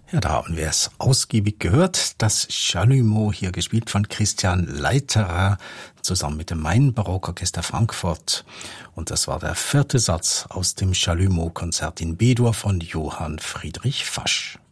Ja, da haben wir es ausgiebig gehört. Das Chalumeau, hier gespielt von Christian Leiterer, zusammen mit dem Main-Barockorchester Frankfurt. Und das war der 4. Satz aus dem Chalumeau-Konzert in B-Dur von Johann Friedrich Fasch.